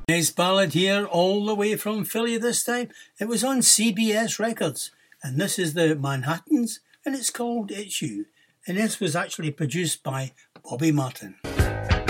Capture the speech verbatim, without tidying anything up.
Nice ballad here, all the way from Philly this time. It was on C B S Records, and this is the Manhattans, and it's called It's You. And this was actually produced by Bobby Martin.